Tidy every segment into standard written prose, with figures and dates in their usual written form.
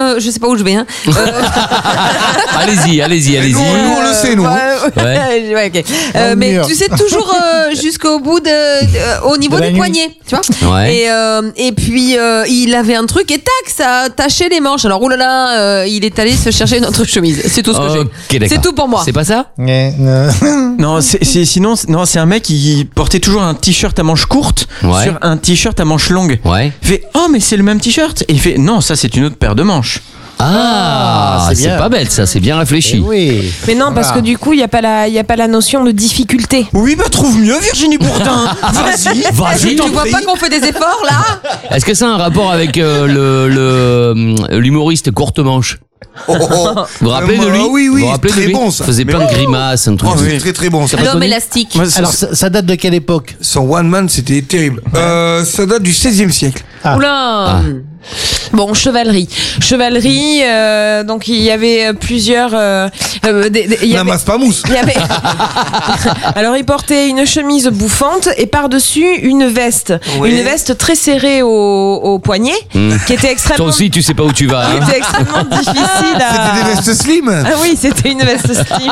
je sais pas où je vais. Hein. Allez-y. Nous, on le sait, nous. Ouais, ok. Mais tu sais toujours jusqu'au bout au niveau des poignets, tu vois. Ouais. Et puis il avait un truc et tac, ça a taché les manches. Alors oulala, il est allé se chercher une autre chemise. C'est tout ce que j'ai. D'accord. C'est tout pour moi. C'est pas ça? Non, c'est un mec qui portait toujours un t-shirt à manches courtes sur un t-shirt à manches longues. Ouais. Il fait oh mais c'est le même t-shirt. Et il fait non, ça c'est une autre paire de manches. Ah, c'est bien. pas bête ça, c'est bien réfléchi. Oui. Mais non, parce que du coup, il n'y a pas la notion de difficulté. Oui, bah trouve mieux Virginie Bourdin. Vas-y. Tu vois pas qu'on fait des efforts là? Est-ce que ça a un rapport avec l'humoriste Courtemanche? Vous vous rappelez de lui? Oui, Vous vous rappelez très de lui? bon ça. Il faisait plein de grimaces, un truc. Oh, c'est très très bon ça. L'homme élastique. Alors, ça date de quelle époque? Son one man, c'était terrible. Ça date du 16e siècle. Oula. Bon, chevalerie, donc il y avait plusieurs. N'amasse pas mousse. Il y avait... Alors il portait une chemise bouffante et par-dessus une veste. Oui. Une veste très serrée au poignet, qui était extrêmement... Toi aussi, tu sais pas où tu vas. qui Hein. était extrêmement difficile à... C'était des vestes slim. Ah oui, c'était une veste slim.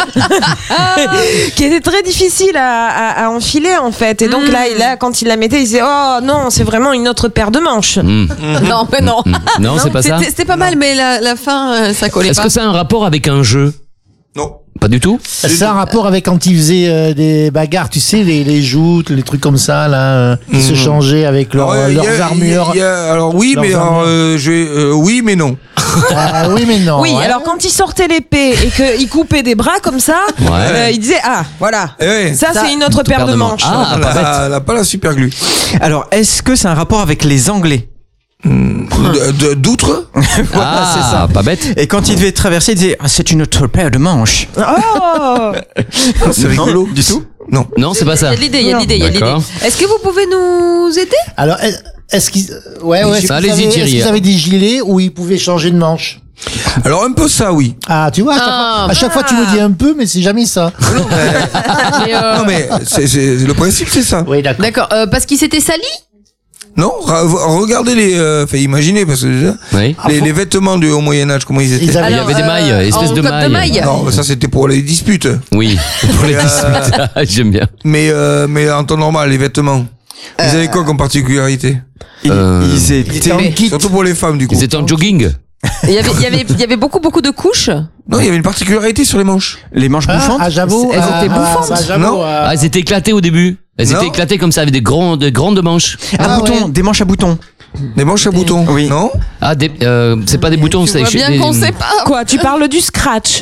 Qui était très difficile à enfiler en fait. Et donc là, quand il la mettait, il disait oh non, c'est vraiment une autre paire de manches. Non, mais non. Non, c'est pas ça. C'était pas mal, mais la fin, ça collait Est-ce pas. que ça a un rapport avec un jeu? Non. Pas du tout? C'est un rapport avec quand ils faisaient des bagarres, tu sais, les joutes, les trucs comme ça, là, qui se changeaient avec leurs armures. Alors oui, Leurs mais armures. oui, mais non. Ah, oui, mais non. Oui, ouais. alors quand il sortait l'épée et qu'il coupait des bras comme ça, il disait ah voilà, ça c'est une autre paire de manches. Ah, pas bête. Elle a pas la super glue. Alors, est-ce que c'est un rapport avec les Anglais? D'outre. Voilà, c'est ça. Pas bête. Et quand il devait traverser, il disait ah, c'est une autre paire de manches. Oh C'est rigolo. Du tout? Non. Non, c'est pas ça. Il y a l'idée. D'accord. Est-ce que vous pouvez nous aider? Alors, est-ce qu'ils, ouais, Allez-y, est-ce Thierry. qu'ils avaient des gilets où ils pouvaient changer de manche? Alors un peu ça, oui. Ah, tu vois, à chaque fois tu nous dis un peu, mais c'est jamais ça. Non mais c'est le principe, c'est ça. Oui, d'accord. D'accord, parce qu'il s'était sali? Non, regardez imaginez parce que déjà, Oui. les vêtements du Haut Moyen-Âge, comment ils étaient. Ils avaient- Il y avait des mailles, espèces en de cotte de mailles. maille. Non, ça c'était pour les disputes. Oui, pour les disputes. J'aime bien. Mais en temps normal, les vêtements. Ils avaient quoi comme particularité? Ils étaient en kit. Surtout pour les femmes, du coup. Ils étaient en jogging. Il y avait beaucoup de couches. Non, il y avait une particularité sur les manches. les manches bouffantes. Ah, j'avoue. Elles étaient bouffantes. J'avoue, Non. Ah, elles étaient éclatées au début. Elles Non. étaient éclatées comme ça avec des grandes manches. À boutons, ouais. des manches à boutons. Des manches à boutons. Oui. Non? Ah, c'est pas des boutons, Tu c'est vois bien qu'on sait pas. Quoi, tu parles du scratch?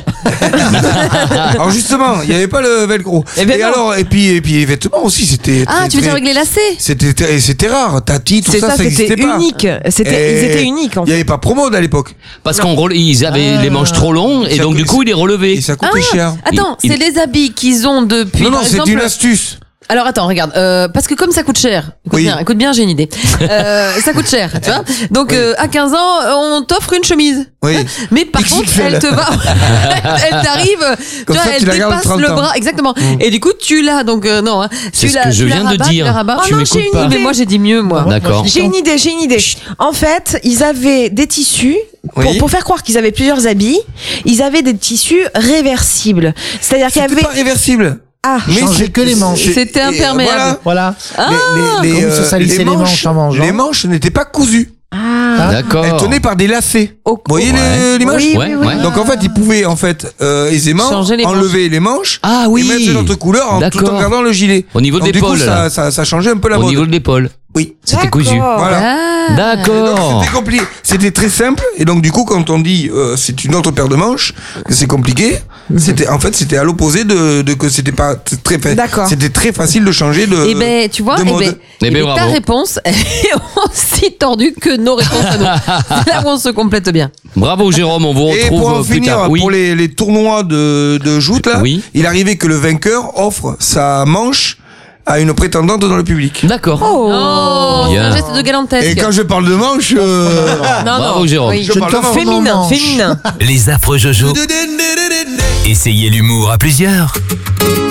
Alors justement, il n'y avait pas le velcro. Eh ben et non. alors, et puis les vêtements aussi, c'était. Ah, très, tu veux dire très- avec les lacets? C'était rare. Tati, tout C'est ça, ça, ça c'était n'existait pas. unique. Ils étaient uniques en Il n'y fait. avait pas promo à l'époque. Parce ils avaient les manches trop longues et Ça donc coûte- du coup ils les Et relevaient. ça coûtait cher. Attends, Il- c'est les habits qu'ils ont depuis. Non, par c'est exemple- une astuce. Alors attends, regarde, parce que comme ça coûte cher, écoute bien, j'ai une idée. Ça coûte cher, tu vois. Donc à 15 ans, on t'offre une chemise. Oui. Mais par contre, XXL. elle te va, elle t'arrive, Comme tu vois, ça, elle tu la gardes dépasse 30 le ans. bras, exactement. Et du coup, tu l'as, donc non. Hein. C'est Tu ce la- que je tu la viens de rabats, dire. tu la rabats. Tu non, m'écoutes j'ai une pas. idée. Mais moi j'ai dit mieux, moi. D'accord. J'ai une idée. En fait, ils avaient des tissus, Oui. pour faire croire qu'ils avaient plusieurs habits, ils avaient des tissus réversibles. C'est-à-dire qu'il y C'était avait... pas réversible. Ah, Changer que les manches. C'était imperméable. Voilà. Les, Comme se salissaient les manches en mangeant. les manches n'étaient pas cousues. D'accord. Elles tenaient par des lacets. Au- Vous voyez Ouais. l'image? Oui, Ouais, ouais. Donc en fait, ils pouvaient aisément Changer les enlever les manches Ah oui. et mettre une autre couleur tout D'accord. en gardant le gilet. Au niveau de Donc, du coup, l'épaule, là. ça changeait un peu la Au mode. niveau de l'épaule. Oui. C'était cousu. Voilà. Ah. D'accord. C'était compliqué. C'était très simple. Et donc, du coup, quand on dit c'est une autre paire de manches, que c'est compliqué, c'était à l'opposé de que c'était pas très facile. D'accord. C'était très facile de changer de. Eh ben, tu vois, de mode. Eh ben, ta bravo. réponse est aussi tordue que nos réponses à nous. C'est là où on se complète bien. Bravo Jérôme, on vous Et pour en retrouve plus finir, tard. Oui. pour les tournois de joute, là, Oui. il arrivait que le vainqueur offre sa manche à une prétendante dans le public. D'accord. Oh, c'est Bien. un geste de galantesque. Et quand je parle de manche, Bravo Jérôme. Oui. je parle de manche. féminin. Les affreux Jojo. Essayez l'humour à plusieurs.